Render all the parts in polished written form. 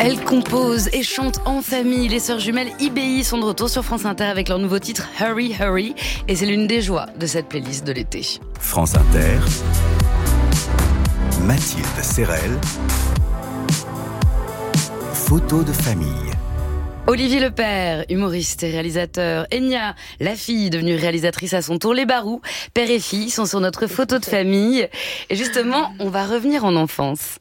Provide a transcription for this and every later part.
Elles composent et chantent en famille. Les sœurs jumelles IBI sont de retour sur France Inter avec leur nouveau titre Hurry Hurry. Et c'est l'une des joies de cette playlist de l'été. France Inter, Mathilde Serrel, photo de famille. Olivier Lepère, humoriste et réalisateur. Enya, la fille devenue réalisatrice à son tour. Les Barous, père et fille, sont sur notre photo de famille. Et justement, on va revenir en enfance.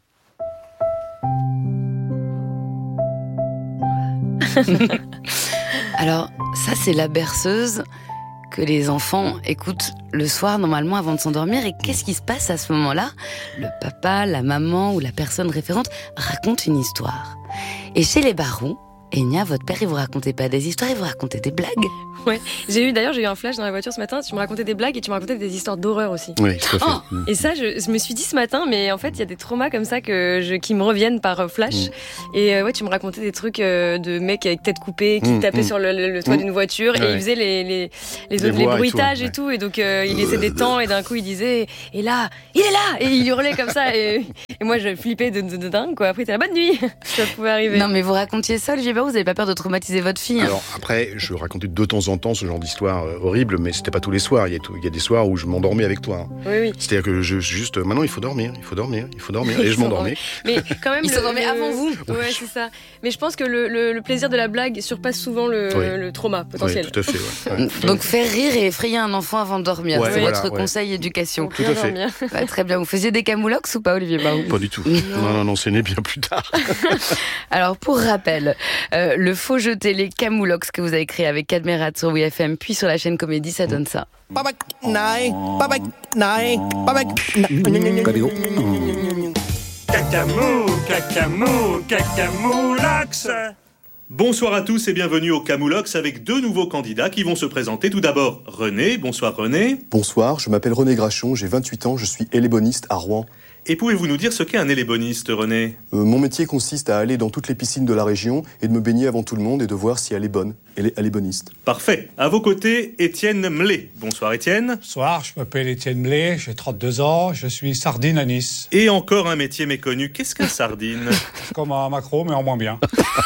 Alors, ça c'est la berceuse que les enfants écoutent le soir normalement avant de s'endormir. Et qu'est-ce qui se passe à ce moment-là ? Le papa, la maman ou la personne référente raconte une histoire. Et chez les Barous, Enya, votre père, il vous racontait pas des histoires, il vous racontait des blagues. Ouais, j'ai eu un flash dans la voiture ce matin. Tu me racontais des blagues et tu me racontais des histoires d'horreur aussi. Oui, tout à fait. Et ça, je me suis dit ce matin, mais en fait, il y a des traumas comme ça qui me reviennent par flash. Et ouais, tu me racontais des trucs de mecs avec tête coupée qui tapaient sur le toit d'une voiture et ils faisaient les bruitages et tout. Et donc, il laissait des temps et d'un coup, il disait « Et là, il est là !» Et il hurlait comme ça. Et moi, je flippais de dingue, quoi. Après, t'es la bonne nuit. Ça pouvait arriver. Non, mais vous racontiez ça, Olivier Barou, vous avez pas peur de traumatiser votre fille ? Alors après, je racontais de temps en temps ce genre d'histoire horrible, mais c'était pas tous les soirs. Il y a des soirs où je m'endormais avec toi. Oui. C'est-à-dire que juste, maintenant il faut dormir. Et je m'endormais. Mais quand même, il s'endormait avant vous. Ouais, c'est ça. Mais je pense que le plaisir de la blague surpasse souvent le trauma potentiel. Oui, tout à fait. Ouais. Donc faire rire et effrayer un enfant avant de dormir, c'est votre conseil éducation. Tout à fait. Bah, très bien. Vous faisiez des camoulox ou pas, Olivier Barou ? Pas du tout. Non, c'est né bien plus tard. Alors pour rappel, le faux jeu télé Camoulox que vous avez créé avec Cadmerat sur WFM puis sur la chaîne Comédie, ça donne ça. Cacamoulax. Bonsoir à tous et bienvenue au Camoulox avec deux nouveaux candidats qui vont se présenter. Tout d'abord, René. Bonsoir René. Bonsoir, je m'appelle René Grachon, j'ai 28 ans, je suis éléboniste à Rouen. Et pouvez-vous nous dire ce qu'est un éléboniste, René ? Mon métier consiste à aller dans toutes les piscines de la région et de me baigner avant tout le monde et de voir si elle est bonne. Elle est éléboniste. Parfait. À vos côtés, Étienne Mlé. Bonsoir Étienne. Bonsoir, je m'appelle Étienne Mlé, j'ai 32 ans, je suis sardine à Nice. Et encore un métier méconnu. Qu'est-ce qu'un sardine ? C'est comme un maquereau, mais en moins bien.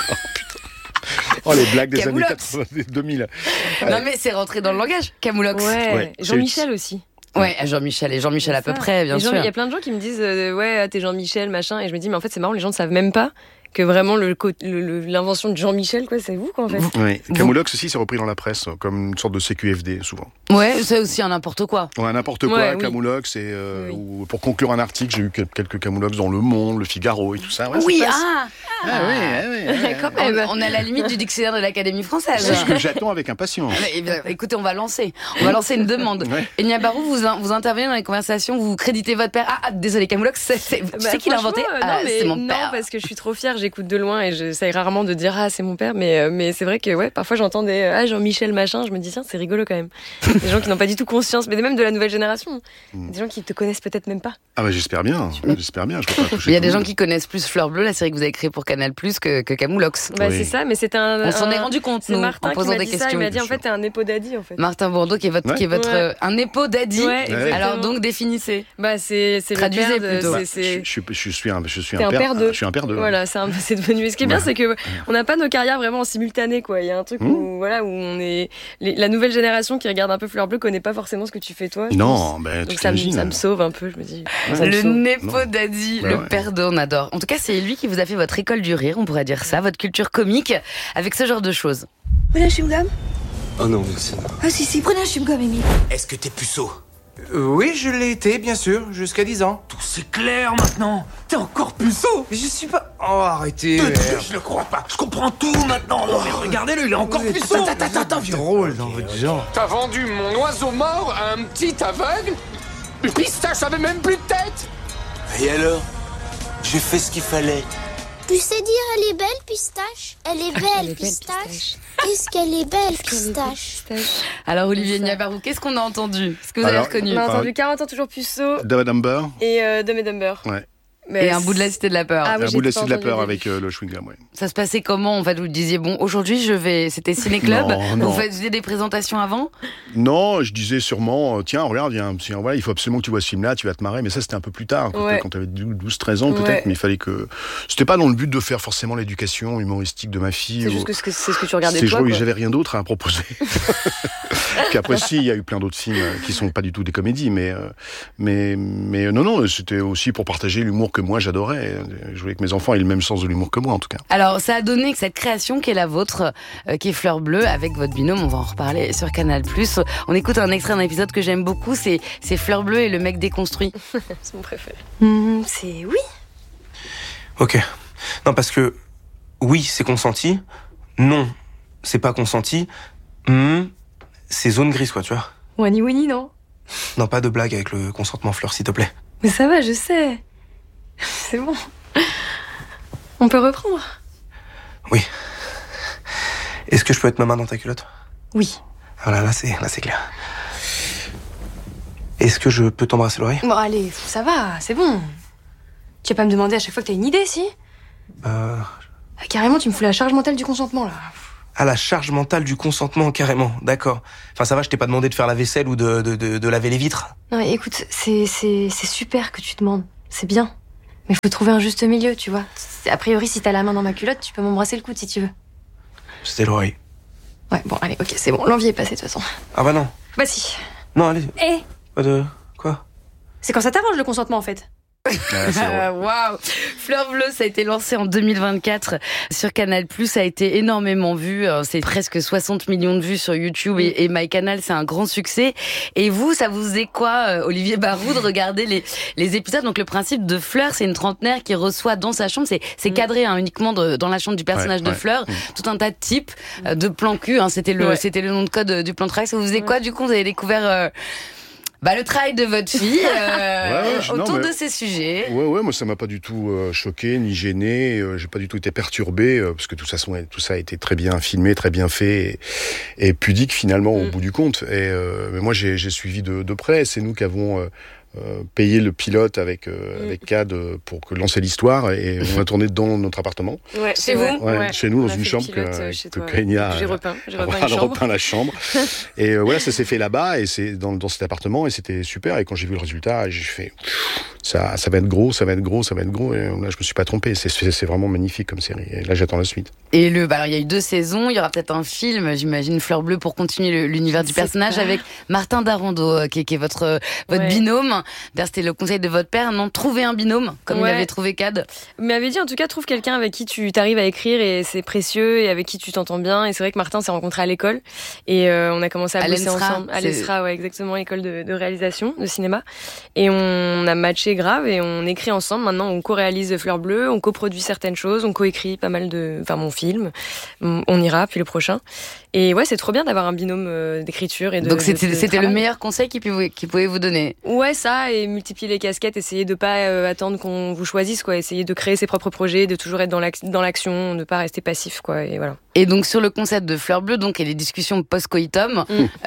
Oh, les blagues des Camoulox. années 80, 2000. Non mais c'est rentré dans le langage, Camoulox. Ouais. Jean-Michel aussi. Ouais, Jean-Michel à peu près, bien sûr. Il y a plein de gens qui me disent ouais, t'es Jean-Michel, machin, et je me dis mais en fait c'est marrant, les gens ne savent même pas que vraiment l'invention de Jean-Michel, quoi, c'est vous, quoi, en fait. Oui. Camoulox aussi, c'est repris dans la presse comme une sorte de CQFD, souvent. Ouais, c'est aussi un n'importe quoi. Ouais, n'importe quoi, oui. Camoulox. Et ou pour conclure un article, j'ai eu quelques Camoulox dans Le Monde, Le Figaro et tout ça. Ouais, Oui, oui. Quand même. On est à la limite du dictionnaire de l'Académie française. C'est ce que j'attends avec impatience. Écoutez, on va lancer une demande. Ouais. Enya Barou, vous intervenez dans les conversations, vous créditez votre père. Désolé, Camoulox, c'est qui l'a inventé ? C'est mon père. Non, parce que je suis trop fière, j'écoute de loin et j'essaye rarement de dire c'est mon père, mais c'est vrai que ouais, parfois j'entends des Jean-Michel machin, je me dis tiens, c'est rigolo quand même. Des gens qui n'ont pas du tout conscience, mais même de la nouvelle génération. Des gens qui te connaissent peut-être même pas. Ah bah j'espère bien. Je peux pas toucher. Il y a des gens qui connaissent plus Fleur Bleue, la série que vous avez créée pour Canal+, que Camoulox. Bah c'est ça, mais c'était on s'en est rendu compte, nous, Martin en posant qui m'a des dit questions. Ça, il m'a dit en fait t'es un épo daddy en fait. Martin Bourdeau qui est votre un épo daddy. Ouais, alors donc définissez. Bah c'est traduisez plutôt. Je suis un père d'eux. Je suis un père d'eux. Voilà, c'est devenu. Ce qui est bien, c'est que on n'a pas nos carrières vraiment en simultané, quoi. Il y a un truc où on est la nouvelle génération qui regarde un peu Fleur Bleue connaît pas forcément ce que tu fais toi. Non, ben donc ça me sauve un peu, je me dis. Le Népo Daddy, le père d'eux, on adore. En tout cas, c'est lui qui vous a fait votre école du rire, on pourrait dire ça, votre culture comique, avec ce genre de choses. Prenez un chewing-gum ? Oh non, merci. Ah si, prenez un chewing-gum, Amy. Est-ce que t'es puceau ? Oui, je l'ai été, bien sûr, jusqu'à 10 ans. Tout c'est clair maintenant. T'es encore puceau. Mais je suis pas... Oh, arrêtez. Je le crois pas. Je comprends tout maintenant. Non, mais regardez-le, il est encore puceau. Attends, vieux. Drôle dans votre genre. T'as vendu mon oiseau mort à un petit aveugle ? Le pistache avait même plus de tête. Et alors ? J'ai fait ce qu'il fallait. Tu sais dire elle est belle, pistache ? Elle est belle, pistache. Qu'est-ce qu'elle est belle, pistache. Alors Olivier Enya Barou, qu'est-ce qu'on a entendu ? Est-ce que vous avez reconnu ? On a entendu 40 ans toujours puceau. Dumb and Dumber. Et Dumb and Dumber. Ouais. Et un bout de la Cité de la Peur. Ah oui, un bout de la j'ai Cité de la pas Peur entendu avec le chewing-gum, ouais. Ça se passait comment en fait? Vous disiez bon, aujourd'hui c'était ciné-club. Non. Vous faisiez des présentations avant? Non, je disais sûrement, tiens, regarde, voilà, il faut absolument que tu vois ce film-là, tu vas te marrer. Mais ça, c'était un peu plus tard, quand tu avais 12-13 ans peut-être. Mais il fallait que... C'était pas dans le but de faire forcément l'éducation humoristique de ma fille. C'est juste que c'est ce que tu regardais C'est toi, juste que quoi. j'avais rien d'autre à proposer. Puis après, si, il y a eu plein d'autres films qui sont pas du tout des comédies. Mais non, c'était aussi pour partager l'humour que moi j'adorais. Je voulais que mes enfants aient le même sens de l'humour que moi, en tout cas. Alors, ça a donné cette création qui est la vôtre, qui est Fleur Bleue, avec votre binôme. On va en reparler sur Canal+. On écoute un extrait d'un épisode que j'aime beaucoup. C'est Fleur Bleue et le mec déconstruit. C'est mon préféré. C'est oui. Ok. Non, parce que oui, c'est consenti. Non, c'est pas consenti. C'est zone grise, quoi, tu vois. Wani Wani, non? Non, pas de blague avec le consentement, Fleur, s'il te plaît. Mais ça va, je sais. C'est bon. On peut reprendre? Oui. Est-ce que je peux être ma main dans ta culotte? Oui. Voilà, là c'est clair. Est-ce que je peux t'embrasser l'oreille? Bon, allez, ça va, c'est bon. Tu vas pas me demander à chaque fois que t'as une idée, si? Carrément, tu me fous la charge mentale du consentement, là. Ah, la charge mentale du consentement, carrément, d'accord. Enfin, ça va, je t'ai pas demandé de faire la vaisselle ou de laver les vitres. Non, mais écoute, c'est super que tu demandes. C'est bien. Mais faut trouver un juste milieu, tu vois. A priori, si t'as la main dans ma culotte, tu peux m'embrasser le coude si tu veux. C'était l'oreille. Ouais, bon, allez, ok, c'est bon. L'envie est passée, de toute façon. Ah bah non. Bah si. Non, allez. Pas de... Quoi? C'est quand ça t'arrange, le consentement, en fait. Waouh! Fleur Bleue, ça a été lancé en 2024 sur Canal+. Ça a été énormément vu. C'est presque 60 millions de vues sur YouTube et MyCanal, c'est un grand succès. Et vous, ça vous faisait quoi, Olivier Barou, de regarder les épisodes? Donc le principe de Fleur, c'est une trentenaire qui reçoit dans sa chambre, c'est cadré uniquement dans la chambre du personnage de Fleur, tout un tas de types de plans cul. C'était le nom de code du plan de travail. Ça vous faisait quoi, du coup? Vous avez découvert le travail de votre fille autour de ces sujets. Ouais, moi ça m'a pas du tout choqué ni gêné. J'ai pas du tout été perturbé parce que tout ça a été très bien filmé, très bien fait et pudique finalement au bout du compte. Mais moi j'ai suivi de près. C'est nous qui avons payé le pilote avec Cad pour lancer l'histoire et on a tourné dans notre appartement. Ouais, chez vous? Chez nous, dans une chambre que Kenya a repeint la chambre. Et voilà, ça s'est fait là-bas et c'est dans cet appartement et c'était super. Et quand j'ai vu le résultat, j'ai fait ça va être gros, ça va être gros. Et là, je me suis pas trompé. C'est vraiment magnifique comme série. Et là, j'attends la suite. Et il y a eu 2 saisons. Il y aura peut-être un film, j'imagine, Fleur Bleue, pour continuer l'univers du personnage avec Martin Darando, qui est votre binôme. D'ailleurs, c'était le conseil de votre père, non? Trouver un binôme, comme il avait trouvé Cad. Il m'avait dit, en tout cas, trouve quelqu'un avec qui tu t'arrives à écrire et c'est précieux et avec qui tu t'entends bien. Et c'est vrai que Martin s'est rencontré à l'école et on a commencé à bosser ensemble. À l'ESRA, ouais, exactement, école de réalisation, de cinéma. Et on a matché grave et on écrit ensemble. Maintenant, on co-réalise Fleur Bleue, on coproduit certaines choses, on co-écrit pas mal mon film. On ira, puis le prochain. Et ouais, c'est trop bien d'avoir un binôme d'écriture et de. Donc c'était le meilleur conseil qu'il pouvait vous donner. Ouais, ça, et multiplier les casquettes, essayer de pas attendre qu'on vous choisisse, quoi. Essayer de créer ses propres projets, de toujours être dans l'action, de pas rester passif, quoi. Et voilà. Et donc sur le concept de Fleur Bleue, donc et les discussions post-coitum,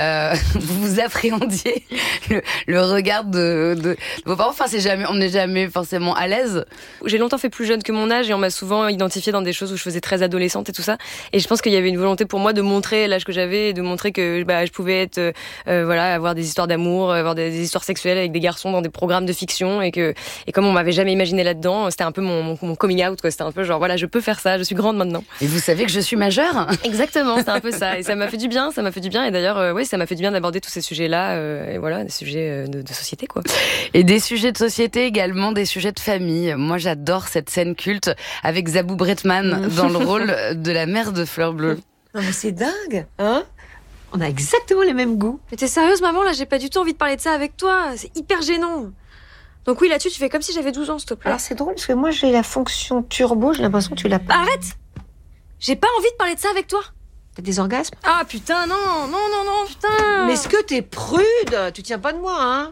vous appréhendiez le regard de vos parents. Enfin, on n'est jamais forcément à l'aise. J'ai longtemps fait plus jeune que mon âge et on m'a souvent identifié dans des choses où je faisais très adolescente et tout ça. Et je pense qu'il y avait une volonté pour moi de montrer l'âge que j'avais et de montrer que je pouvais être avoir des histoires d'amour, avoir des histoires sexuelles avec des garçons dans des programmes de fiction et comme on m'avait jamais imaginé là-dedans, c'était un peu mon coming out, quoi. C'était un peu genre voilà, je peux faire ça, je suis grande maintenant. Et vous savez que je suis majeure. Exactement, c'était un peu ça. Et ça m'a fait du bien. Et d'ailleurs, ça m'a fait du bien d'aborder tous ces sujets-là. Et voilà, des sujets de société, quoi. Et des sujets de société également, des sujets de famille. Moi, j'adore cette scène culte avec Zabou Bretman dans le rôle de la mère de Fleur Bleue. Non mais c'est dingue, hein? On a exactement les mêmes goûts. Mais t'es sérieuse, maman? Là, j'ai pas du tout envie de parler de ça avec toi. C'est hyper gênant. Donc oui, là-dessus, tu fais comme si j'avais 12 ans, s'il te plaît. Alors c'est drôle, parce que moi, j'ai la fonction turbo, j'ai l'impression que tu l'as pas. Arrête! J'ai pas envie de parler de ça avec toi. T'as des orgasmes? Ah putain, non, putain. Mais est-ce que t'es prude? Tu tiens pas de moi, hein?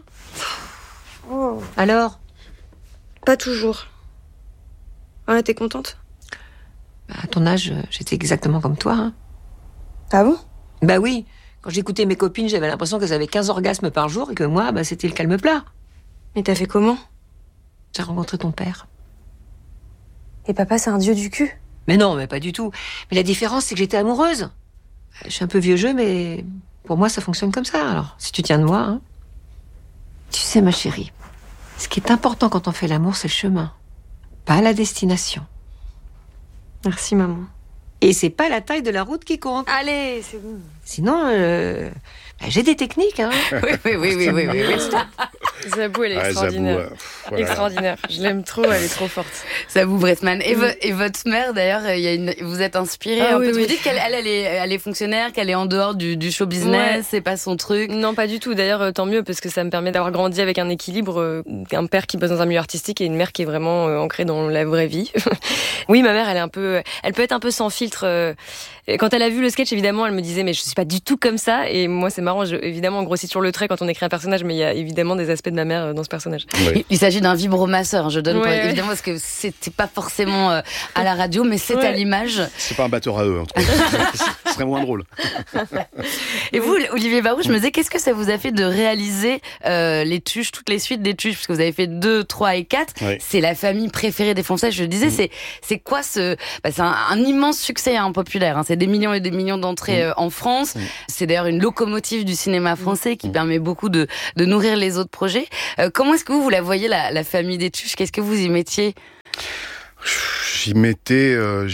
Oh. Alors? Pas toujours. Ouais, t'es contente? À ton âge, j'étais exactement comme toi, hein. Ah bon? Bah oui. Quand j'écoutais mes copines, j'avais l'impression qu'elles avaient 15 orgasmes par jour et que moi, c'était le calme plat. Mais t'as fait comment? J'ai rencontré ton père. Et papa, c'est un dieu du cul. Mais non, mais pas du tout. Mais la différence, c'est que j'étais amoureuse. Je suis un peu vieux jeu, mais pour moi, ça fonctionne comme ça. Alors, si tu tiens de moi, hein. Tu sais, ma chérie, ce qui est important quand on fait l'amour, c'est le chemin, pas la destination. Merci, maman. Et c'est pas la taille de la route qui compte. Allez, c'est bon. Sinon, j'ai des techniques, hein. Oui. Zabou, elle est extraordinaire. Zabou, voilà. Extraordinaire. Je l'aime trop, elle est trop forte. Zabou Breitman. Et votre mère, d'ailleurs, vous êtes inspirée un peu. Vous dites qu'elle est fonctionnaire, qu'elle est en dehors du show business, c'est pas son truc. Non, pas du tout. D'ailleurs, tant mieux, parce que ça me permet d'avoir grandi avec un équilibre, un père qui bosse dans un milieu artistique et une mère qui est vraiment ancrée dans la vraie vie. Oui, ma mère, elle peut être un peu sans filtre. Quand elle a vu le sketch, évidemment, elle me disait, mais je suis pas du tout comme ça. Et moi, c'est marrant, évidemment, on grossit sur le trait quand on écrit un personnage, mais il y a évidemment des aspects de ma mère dans ce personnage. Oui. Il s'agit d'un vibromasseur, je donne évidemment, parce que c'était pas forcément à la radio, mais c'est à l'image. C'est pas un batteur à eux, en tout cas. Ce serait moins drôle. Et vous, Olivier Barou, je me disais, qu'est-ce que ça vous a fait de réaliser les Tuches, toutes les suites des Tuches, parce que vous avez fait 2, 3 et 4. Oui. C'est la famille préférée des Français. Je disais, c'est quoi c'est un immense succès populaire. C'est des millions et des millions d'entrées en France. C'est d'ailleurs une locomotive du cinéma français qui permet beaucoup de nourrir les autres projets. Comment est-ce que vous la voyez, la famille des Tuches? Qu'est-ce que vous y mettiez? J'y mettais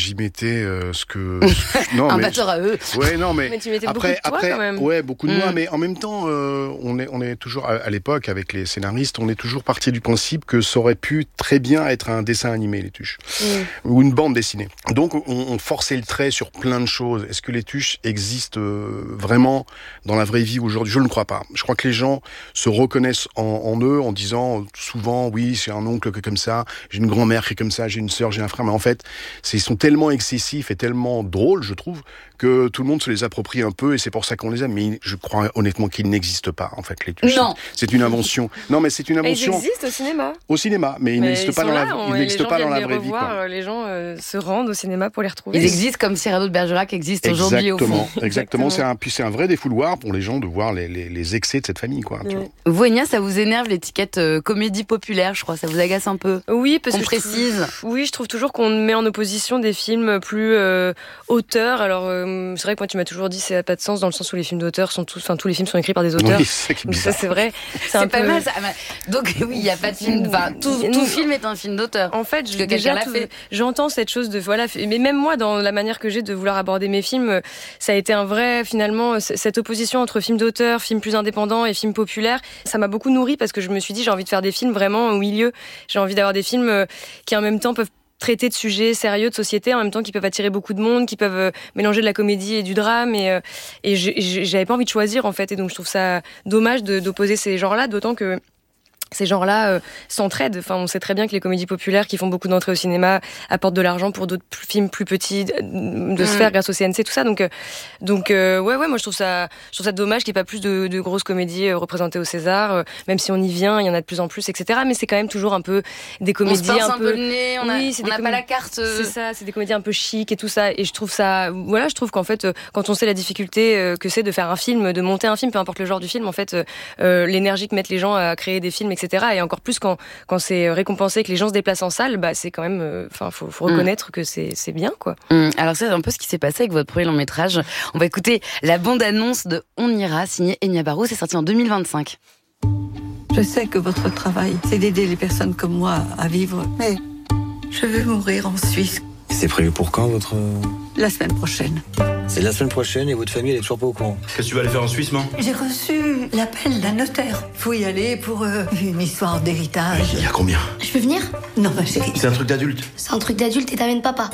ce que non, un batteur à eux. Ouais, non, mais tu mettais après, beaucoup de toi, quand même. Ouais, beaucoup de moi, mais en même temps, on est toujours à l'époque avec les scénaristes, on est toujours parti du principe que ça aurait pu très bien être un dessin animé, les Tuches, ou une bande dessinée. Donc, on forçait le trait sur plein de choses. Est-ce que les Tuches existent vraiment dans la vraie vie aujourd'hui? Je ne crois pas. Je crois que les gens se reconnaissent en eux en disant souvent, oui, c'est un oncle qui est comme ça, j'ai une grand-mère qui est comme ça, j'ai une sœur, j'ai un frère, mais en fait, ils sont tellement excessifs et tellement drôles, je trouve, que tout le monde se les approprie un peu et c'est pour ça qu'on les aime. Mais je crois honnêtement qu'ils n'existent pas, en fait, les Tuches. Non. C'est une invention. Non, mais c'est une invention. Ils existent au cinéma. Au cinéma, mais ils n'existent pas dans la vraie vie. Les gens se rendent au cinéma pour les retrouver. Ils existent comme Cyrano de Bergerac existe aujourd'hui au fond. Exactement. C'est un vrai défouloir pour les gens de voir les excès de cette famille, quoi. Vous, Enya, ça vous énerve l'étiquette comédie populaire, je crois, ça vous agace un peu? Oui, parce que je trouve toujours qu'on met en opposition des films plus auteurs. Alors c'est vrai que moi tu m'as toujours dit ça n'a pas de sens dans le sens où les films d'auteurs sont tous les films sont écrits par des auteurs. Oui, c'est ça, donc ça c'est vrai. C'est pas mal ça. Donc oui, il y a pas de film. Enfin, tout film est un film d'auteur. En fait, j'entends cette chose de mais même moi dans la manière que j'ai de vouloir aborder mes films, ça a été un vrai finalement cette opposition entre films d'auteur, films plus indépendants et films populaires. Ça m'a beaucoup nourri parce que je me suis dit j'ai envie de faire des films vraiment au milieu. J'ai envie d'avoir des films qui en même temps peuvent traiter de sujets sérieux de société, en même temps qui peuvent attirer beaucoup de monde, qui peuvent mélanger de la comédie et du drame, et j'avais pas envie de choisir en fait, et donc je trouve ça dommage d'opposer ces genres-là, d'autant que ces genres-là s'entraident. Enfin, on sait très bien que les comédies populaires qui font beaucoup d'entrées au cinéma apportent de l'argent pour d'autres films plus petits de se faire grâce au CNC, tout ça. Donc, moi je trouve ça dommage qu'il n'y ait pas plus de grosses comédies représentées au César, même si on y vient, il y en a de plus en plus, etc. Mais c'est quand même toujours un peu des comédies un peu le nez, on n'a pas la carte. C'est ça, c'est des comédies un peu chic et tout ça. Et je trouve qu'en fait, quand on sait la difficulté que c'est de faire un film, de monter un film, peu importe le genre du film, en fait, l'énergie que mettent les gens à créer des films, etc. Et encore plus quand c'est récompensé, que les gens se déplacent en salle, c'est quand même, faut reconnaître que c'est bien, quoi. Alors c'est un peu ce qui s'est passé avec votre premier long métrage. On va écouter la bande-annonce de On ira, signée Enya Barou. C'est sorti en 2025. Je sais que votre travail, c'est d'aider les personnes comme moi à vivre, mais je veux mourir en Suisse. C'est prévu pour quand, votre... La semaine prochaine. C'est la semaine prochaine et votre famille, elle est toujours pas au courant. Qu'est-ce que tu vas aller faire en Suisse, man? J'ai reçu l'appel d'un notaire. Faut y aller pour une histoire d'héritage. Il y a combien? Je peux venir? Non, ma chérie. C'est un truc d'adulte. C'est un truc d'adulte et t'amènes papa.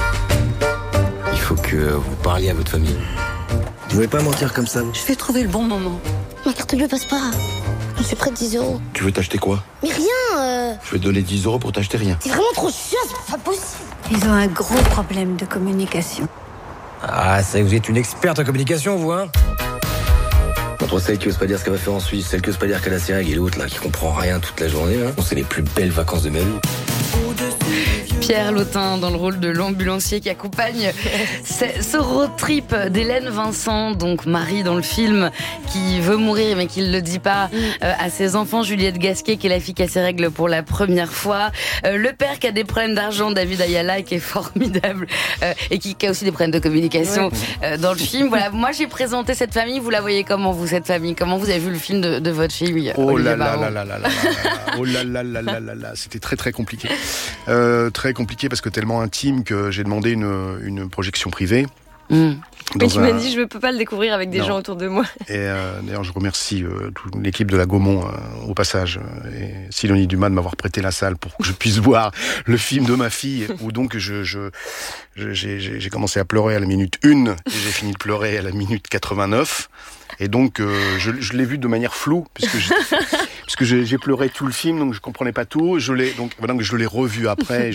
Il faut que vous parliez à votre famille. Vous pouvez pas mentir comme ça. Je vais trouver le bon moment. Ma carte bleue passe pas. Je suis près de 10 €. Tu veux t'acheter quoi? Mais rien. Je vais te donner 10 € pour t'acheter rien. C'est vraiment trop chiant, c'est pas possible. Ils ont un gros problème de communication. Ah, c'est vrai que vous êtes une experte en communication, vous, hein? Entre celle qui ose pas dire ce qu'elle va faire en Suisse, celle qui ose pas dire qu'elle a ses règles, et l'autre, là, qui comprend rien toute la journée, là. C'est les plus belles vacances de ma vie. Pierre Lautin dans le rôle de l'ambulancier qui accompagne ce road trip d'Hélène Vincent, donc Marie dans le film, qui veut mourir mais qui ne le dit pas à ses enfants. Juliette Gasquet qui est la fille qui a ses règles pour la première fois. Le père qui a des problèmes d'argent, David Ayala, qui est formidable et qui a aussi des problèmes de communication dans le film. Voilà, moi j'ai présenté cette famille. Vous la voyez comment, vous, cette famille? Comment vous avez vu le film de votre fille? Oh là là là là là là. Oh là là là là là là. C'était très très compliqué. Très compliqué parce que tellement intime que j'ai demandé une projection privée. Mais tu m'as dit je ne peux pas le découvrir avec des gens autour de moi. Et d'ailleurs je remercie toute l'équipe de la Gaumont au passage et Sidonie Dumas de m'avoir prêté la salle pour que je puisse voir le film de ma fille, où donc j'ai commencé à pleurer à la minute 1 et j'ai fini de pleurer à la minute 89. Et donc je l'ai vu de manière floue puisque j'ai pleuré tout le film, donc je comprenais pas tout. Je l'ai revu après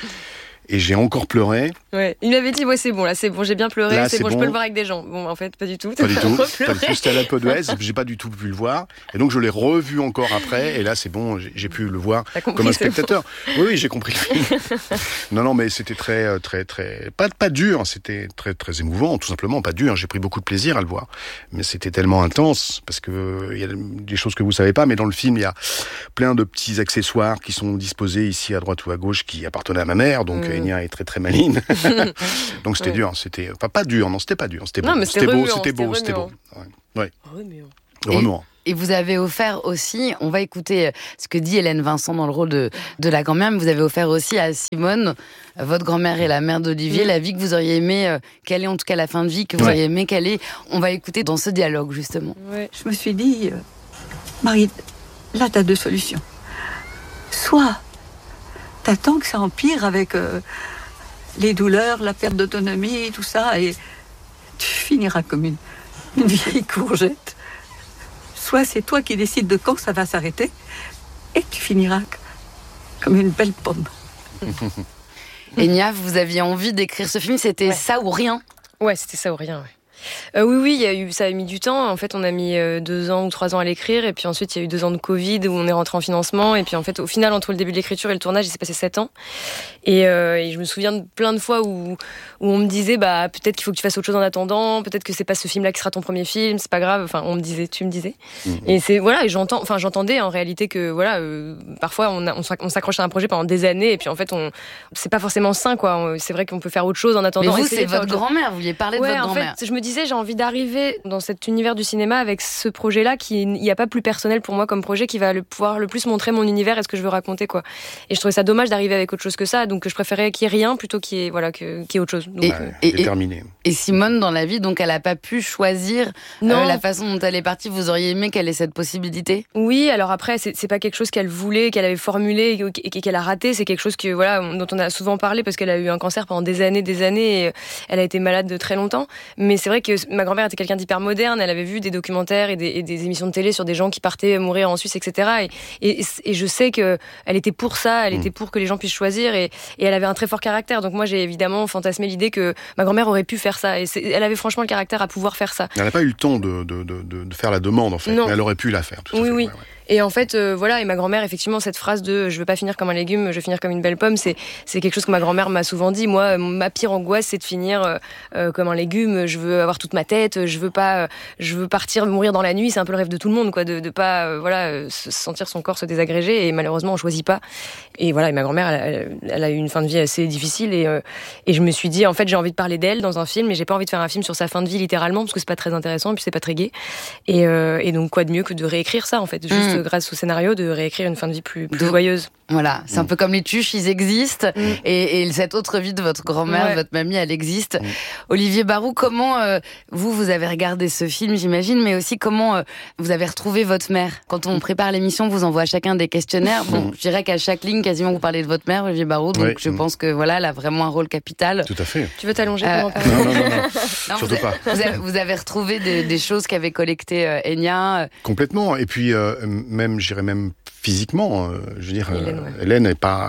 et j'ai encore pleuré. Ouais. Il m'avait dit, c'est bon, j'ai bien pleuré, là, c'est bon, je peux le voir avec des gens. Bon, en fait, pas du tout. Pas du tout. C'était à la peu d'Ouest, j'ai pas du tout pu le voir. Et donc, je l'ai revu encore après, et là, c'est bon, j'ai pu le voir comme un spectateur. Oui, j'ai compris le film. Non, mais c'était très, très, très, pas dur, c'était très, très émouvant, tout simplement, pas dur. J'ai pris beaucoup de plaisir à le voir. Mais c'était tellement intense, parce que il y a des choses que vous savez pas, mais dans le film, il y a plein de petits accessoires qui sont disposés ici à droite ou à gauche qui appartenaient à ma mère, donc Enya est très très maligne. Donc c'était dur, c'était pas dur, non, c'était pas dur, c'était beau. Non, mais c'était beau. Ouais. Remuant. Et vous avez offert aussi, on va écouter ce que dit Hélène Vincent dans le rôle de la grand-mère, mais vous avez offert aussi à Simone, votre grand-mère et la mère d'Olivier, la vie que vous auriez aimé qu'elle ait, en tout cas la fin de vie que vous auriez aimé qu'elle ait. On va écouter dans ce dialogue, justement. Ouais. Je me suis dit, Marie, là t'as deux solutions. Soit t'attends que ça empire avec les douleurs, la perte d'autonomie, tout ça, et tu finiras comme une vieille courgette. Soit c'est toi qui décides de quand ça va s'arrêter, et tu finiras comme une belle pomme. Enya, vous aviez envie d'écrire ce film, c'était ça ou rien? Ouais, c'était ça ou rien, oui, ça a mis du temps. En fait, on a mis 2 ans ou 3 ans à l'écrire. Et puis ensuite, il y a eu 2 ans de Covid où on est rentré en financement. Et puis en fait, au final, entre le début de l'écriture et le tournage, il s'est passé 7 ans. Et je me souviens de plein de fois où on me disait, peut-être qu'il faut que tu fasses autre chose en attendant. Peut-être que c'est pas ce film-là qui sera ton premier film. C'est pas grave. Enfin, tu me disais. Et c'est, et j'entendais en réalité que, parfois, on s'accroche à un projet pendant des années. Et puis en fait, c'est pas forcément sain, quoi. C'est vrai qu'on peut faire autre chose en attendant. Mais vous, c'est votre grand-mère. Vous vouliez parler de votre grand-mère. En fait, je me disais, j'ai envie d'arriver dans cet univers du cinéma avec ce projet-là il n'y a pas plus personnel pour moi comme projet qui va pouvoir le plus montrer mon univers et ce que je veux raconter, quoi. Et je trouvais ça dommage d'arriver avec autre chose que ça, donc je préférais qu'il y ait rien plutôt qu'il y ait autre chose. Donc, terminé. Et Simone, dans la vie, donc elle n'a pas pu choisir la façon dont elle est partie. Vous auriez aimé qu'elle ait cette possibilité? Oui, alors après, c'est pas quelque chose qu'elle voulait, qu'elle avait formulé et qu'elle a raté. C'est quelque chose dont on a souvent parlé parce qu'elle a eu un cancer pendant des années et elle a été malade de très longtemps. Mais c'est vrai que ma grand-mère était quelqu'un d'hyper moderne, elle avait vu des documentaires et des émissions de télé sur des gens qui partaient mourir en Suisse, etc. Et je sais qu'elle était pour ça, elle était pour que les gens puissent choisir et elle avait un très fort caractère. Donc moi j'ai évidemment fantasmé l'idée que ma grand-mère aurait pu faire ça. Et elle avait franchement le caractère à pouvoir faire ça. Elle n'a pas eu le temps de faire la demande en fait, mais elle aurait pu la faire. Tout à fait. Oui. Et en fait, et ma grand-mère, effectivement, cette phrase de « je veux pas finir comme un légume, je veux finir comme une belle pomme », c'est quelque chose que ma grand-mère m'a souvent dit. Moi, ma pire angoisse, c'est de finir comme un légume. Je veux avoir toute ma tête, je veux partir, mourir dans la nuit. C'est un peu le rêve de tout le monde, quoi, de pas, sentir son corps se désagréger. Et malheureusement, on choisit pas. Et ma grand-mère, elle a eu une fin de vie assez difficile. Et je me suis dit, en fait, j'ai envie de parler d'elle dans un film, mais j'ai pas envie de faire un film sur sa fin de vie, littéralement, parce que c'est pas très intéressant, et puis c'est pas très gai. Et donc, quoi de mieux que de réécrire ça, en fait, juste grâce au scénario, de réécrire une fin de vie plus joyeuse. Voilà, c'est un peu comme les tuches, ils existent, et cette autre vie de votre grand-mère, votre mamie, elle existe. Olivier Barou, comment vous avez regardé ce film, j'imagine, mais aussi comment vous avez retrouvé votre mère? Quand on prépare l'émission, vous envoie chacun des questionnaires. Bon, je dirais qu'à chaque ligne, quasiment, vous parlez de votre mère, Olivier Barou, donc je pense que elle a vraiment un rôle capital. Tout à fait. Tu veux t'allonger pour en parler? Non, surtout pas. Vous avez retrouvé des choses qu'avait collectées Enya. Complètement, et puis même, j'irais même physiquement, je veux dire, Hélène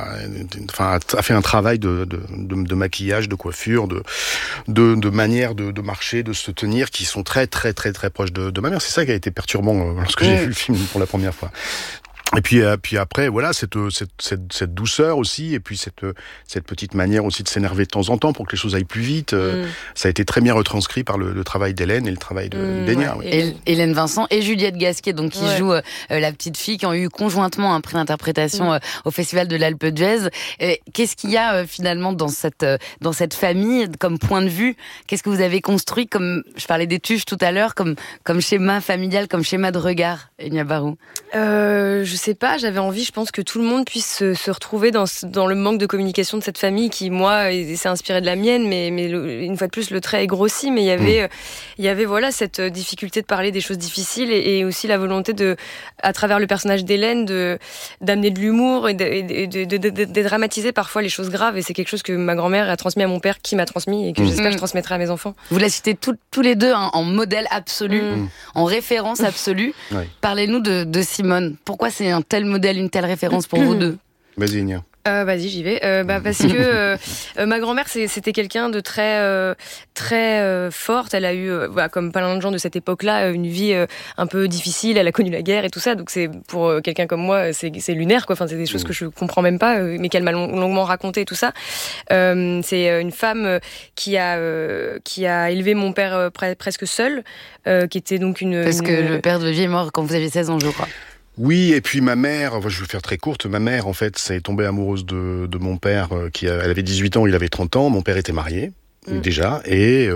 a fait un travail de maquillage, de coiffure, de manière de marcher, de se tenir, qui sont très très très très proches de ma mère. C'est ça qui a été perturbant lorsque j'ai vu le film pour la première fois. Et puis après, voilà, cette douceur aussi, et puis cette petite manière aussi de s'énerver de temps en temps pour que les choses aillent plus vite. Ça a été très bien retranscrit par le travail d'Hélène et le travail de Dénia. Ouais. Oui. Hélène Vincent et Juliette Gasquet, donc qui jouent la petite fille, qui ont eu conjointement un prix d'interprétation au Festival de l'Alpe d'Huez. Qu'est-ce qu'il y a finalement dans cette famille comme point de vue? Qu'est-ce que vous avez construit, comme je parlais des tuches tout à l'heure, comme schéma familial, comme schéma de regard, Enya Barou? Je sais pas, j'avais envie, je pense que tout le monde puisse se retrouver dans le manque de communication de cette famille qui, moi, s'est inspiré de la mienne, mais une fois de plus, le trait est grossi, mais il y avait voilà, cette difficulté de parler des choses difficiles et aussi la volonté à travers le personnage d'Hélène, d'amener de l'humour et de dédramatiser parfois les choses graves, et c'est quelque chose que ma grand-mère a transmis à mon père, qui m'a transmis et que j'espère que je transmettrai à mes enfants. Vous la citez tous les deux en modèle absolu, en référence absolue. Parlez-nous de Simone. Pourquoi c'est un tel modèle, une telle référence pour vous deux? Vas-y, Enya. Vas-y, j'y vais. Parce que ma grand-mère, c'était quelqu'un de très forte. Elle a eu, comme plein de gens de cette époque-là, une vie un peu difficile. Elle a connu la guerre et tout ça. Donc c'est pour quelqu'un comme moi, c'est lunaire, quoi. Enfin, c'est des choses que je comprends même pas, mais qu'elle m'a longuement raconté et tout ça. C'est une femme qui a élevé mon père presque seul, qui était donc Parce que le père de Vie est mort quand vous aviez 16 ans, je crois. Oui, et puis ma mère, je vais faire très courte, ma mère, en fait, s'est tombée amoureuse de mon père, elle avait 18 ans, il avait 30 ans, mon père était marié, déjà, et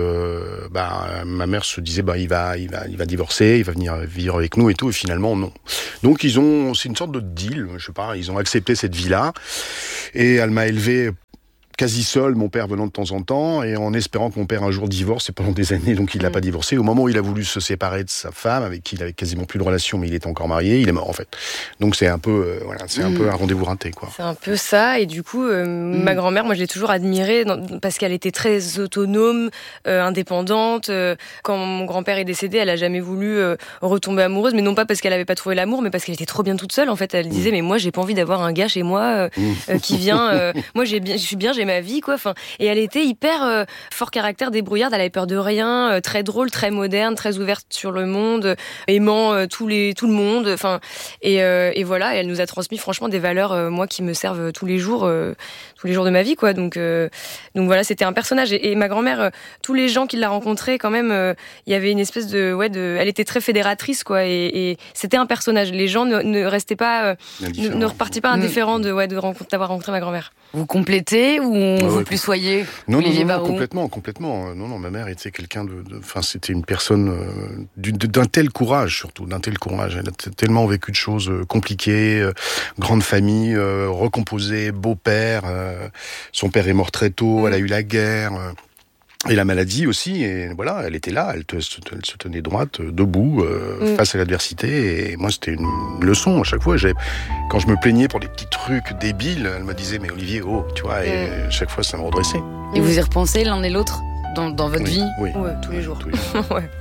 ma mère se disait, il va divorcer, il va venir vivre avec nous et tout, et finalement, non. Donc c'est une sorte de deal, je sais pas, ils ont accepté cette vie-là, et elle m'a élevé quasi seul, mon père venant de temps en temps, et en espérant que mon père un jour divorce, et pendant des années, donc il n'a pas divorcé. Au moment où il a voulu se séparer de sa femme, avec qui il avait quasiment plus de relation, mais il était encore marié, il est mort en fait. Donc c'est un peu, un peu un rendez-vous raté, quoi. C'est un peu ça, et du coup, ma grand-mère, moi je l'ai toujours admirée, parce qu'elle était très autonome, indépendante. Quand mon grand-père est décédé, elle a jamais voulu retomber amoureuse, mais non pas parce qu'elle avait pas trouvé l'amour, mais parce qu'elle était trop bien toute seule. En fait, elle disait, mais moi j'ai pas envie d'avoir un gars chez moi qui vient. Moi je suis bien, j'ai ma vie, quoi. Enfin, et elle était hyper fort caractère, débrouillarde, elle avait peur de rien, très drôle, très moderne, très ouverte sur le monde, aimant tout le monde. Enfin, et voilà, et elle nous a transmis franchement des valeurs, moi, qui me servent tous les jours de ma vie, quoi. Donc voilà, c'était un personnage. Et ma grand-mère, tous les gens qui l'a rencontrée, quand même, il y avait une espèce elle était très fédératrice, quoi. Et c'était un personnage. Les gens ne restaient pas, ne repartaient pas indifférents d'avoir rencontré ma grand-mère. Vous complétez ou vous plus soyez Olivier Barou? Complètement. Non, ma mère était quelqu'un c'était une personne d'un tel courage, surtout, d'un tel courage. Elle a tellement vécu de choses compliquées, grande famille, recomposée, beau-père, son père est mort très tôt, elle a eu la guerre, et la maladie aussi, et voilà, elle était là, elle se tenait droite, debout, face à l'adversité, et moi c'était une leçon à chaque fois. Quand je me plaignais pour des petits trucs débiles, elle me disait, mais Olivier, tu vois, et chaque fois ça me redressait. Et vous y repensez l'un et l'autre dans votre vie? Oui, tous les jours. Ouais.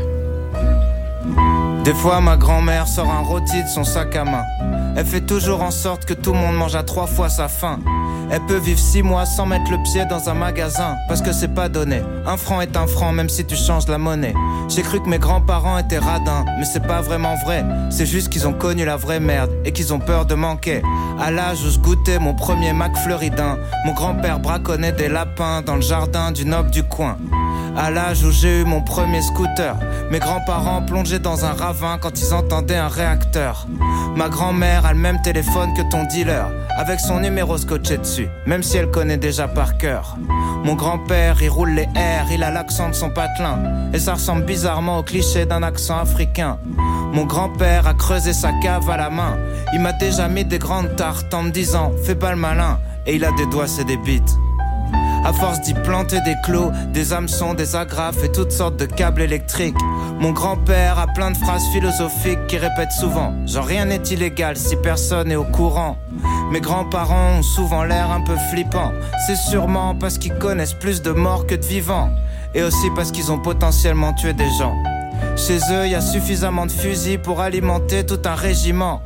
Des fois ma grand-mère sort un rôti de son sac à main. Elle fait toujours en sorte que tout le monde mange à 3 fois sa faim. Elle peut vivre 6 mois sans mettre le pied dans un magasin, parce que c'est pas donné. Un franc est un franc, même si tu changes la monnaie. J'ai cru que mes grands-parents étaient radins, mais c'est pas vraiment vrai. C'est juste qu'ils ont connu la vraie merde et qu'ils ont peur de manquer. À l'âge où je goûtais mon premier Mac Fleuridin, mon grand-père braconnait des lapins dans le jardin du noble du coin. À l'âge où j'ai eu mon premier scooter, mes grands-parents plongeaient dans un ravin quand ils entendaient un réacteur. Ma grand-mère a le même téléphone que ton dealer, avec son numéro scotché dessus, même si elle connaît déjà par cœur. Mon grand-père, il roule les airs, il a l'accent de son patelin, et ça ressemble bizarrement au cliché d'un accent africain. Mon grand-père a creusé sa cave à la main, il m'a déjà mis des grandes tartes en me disant « fais pas le malin », et il a des doigts, c'est des bites. À force d'y planter des clous, des hameçons, des agrafes et toutes sortes de câbles électriques, mon grand-père a plein de phrases philosophiques qui répète souvent, genre rien n'est illégal si personne est au courant. Mes grands-parents ont souvent l'air un peu flippants, c'est sûrement parce qu'ils connaissent plus de morts que de vivants, et aussi parce qu'ils ont potentiellement tué des gens. Chez eux, y a suffisamment de fusils pour alimenter tout un régiment.